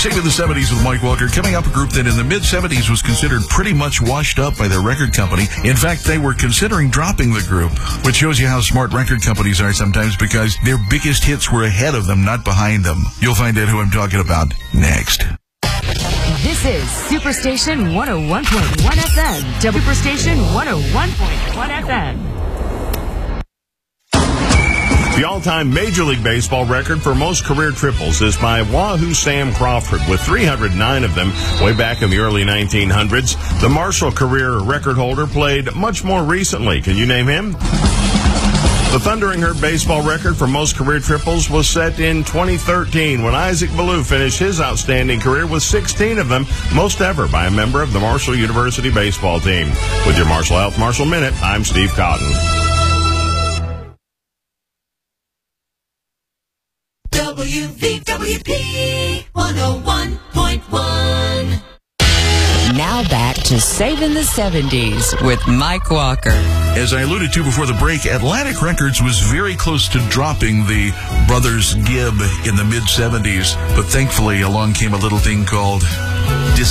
Saving the 70s with Mike Walker. Coming up, a group that in the mid-70s was considered pretty much washed up by their record company. In fact, they were considering dropping the group, which shows you how smart record companies are sometimes because their biggest hits were ahead of them, not behind them. You'll find out who I'm talking about next. This is Superstation 101.1 FM. Superstation 101.1 FM. The all-time Major League Baseball record for most career triples is by Wahoo Sam Crawford, with 309 of them way back in the early 1900s. The Marshall career record holder played much more recently. Can you name him? The Thundering Herd baseball record for most career triples was set in 2013 when Isaac Ballou finished his outstanding career with 16 of them, most ever by a member of the Marshall University baseball team. With your Marshall Health Marshall Minute, I'm Steve Cotton. WVWP 101.1. Now back to Saving the 70s with Mike Walker. As I alluded to before the break, Atlantic Records was very close to dropping the Brothers Gibb in the mid-70s, but thankfully along came a little thing called